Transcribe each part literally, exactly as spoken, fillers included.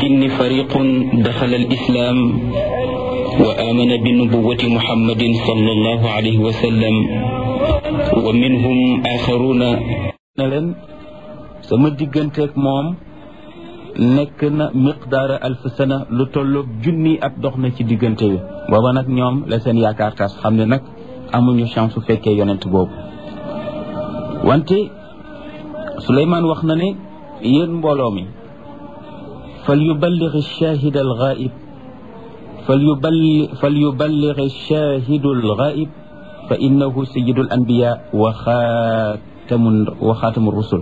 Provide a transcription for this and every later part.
الجن فريق دخل الإسلام وآمن بنبوة محمد صلى الله عليه وسلم ومنهم آخرون نلن سما ديغنتك موم nekk na miqdaara alf sana lu tolloog junni at dox na ci diggante bi booba nag ñoom la seen yaakaar tas xam ne nag amuñu chance su fekkee yonent boobu wante Suleymaan wax na ne yéen mbooloo mi fal yuballigh ash-shahid al-ghaib fal yuballigh fal yuballigh ash-shahid al-ghaib fa innahu sayyidul anbiya wa khatamun wa khatamur rusul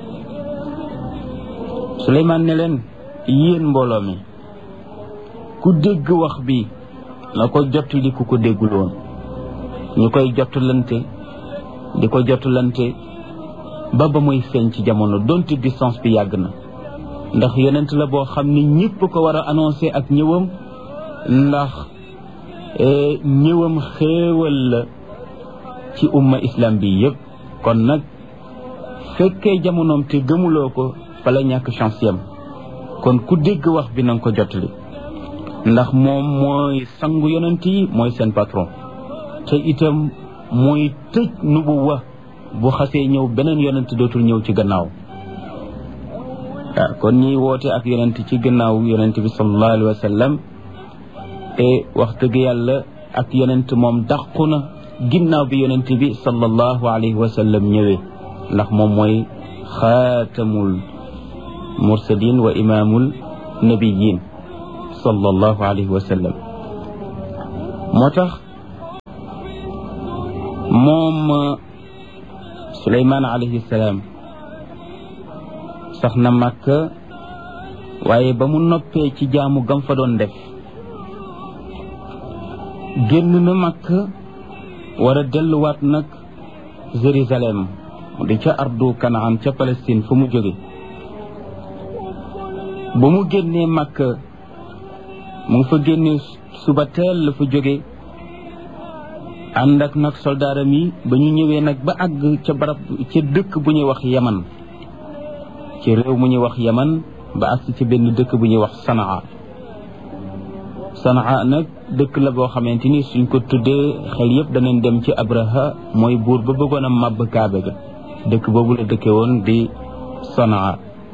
Suleymaan ne leen yéen mbooloo mi ku dégg wax bi na ko jottali ku ko déggul woon ñu koy jottalante di ko jottalante ba ba muy feeñ ci jamono donte distance bi yàgg na ndax yonent la boo xam ne ñëpp ko war a annoncé ak ñëwam ndax ñëwam xéewal la ci umma islam bi yëpp kon nag fekkee jamonoom te gëmuloo ko fala ñàkk chance yam kon ku dégg wax bi nanga ko jottali ndax moom mooy sangu yonent yi mooy seen patron te itam mooy tëj nubuwa bu xasee ñëw beneen yonent dootul ñëw ci gannaaw waaw kon ñiy woote ak yonent ci gannaaw yonent bi sallallahu alayhi wa sallam te wax dëgg yàlla ak yonent moom dàqu na ginnaaw bi yonent bi sallallahu alayhi wa sallam ñëwee ndax moom mooy xaatamul mursalin wa imaamul nabiyin sallallahu alayhi wa sallam moo tax moom Suleymaan alayhi salaam sax na Makka waaye ba mu noppee ci jaamu gam fa doon def génn na Makka war a delluwaat nag Jérusalem di ca ardu Kanaan ca Palestine fu mu jóge ba mu génnee Makka mu ngi fa génnee suba teel la fa jóge ànd ak nag soldaaram yi ba ñu ñëwee nag ba àgg ca barab ca dëkk bu ñuy wax Yaman ci réew mu ñuy wax Yaman ba àgg ci benn dëkk bu ñuy wax Sanaa Sanaa nag dëkk la boo xamante ni suñ ko tuddee xel yëpp danañ dem ci Abraha mooy buur ba bëggoon a màbb Kaaba ga dëkk boobu la dëkke woon di Sanaa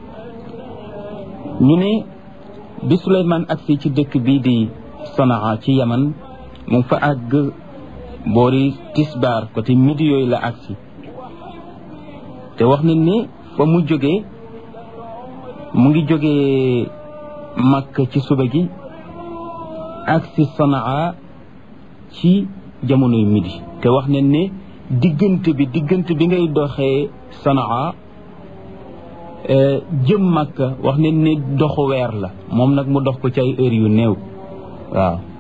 ñu ne bi Suleymaan agsi ci dëkk bii di Sanaa ci Yaman mu ngi fa àgg boori tisbaar côté midi yooyu la agsi te wax nañ ne fa mu jógee mu ngi jógee Makka ci suba gi agsi Sanaa ci jamonoy midi te wax nañ ne diggante bi diggante bi ngay doxee Sanaa jëm Makka wax nañ ne doxu weer la moom nag mu dox ko ci ay heures yu néew waaw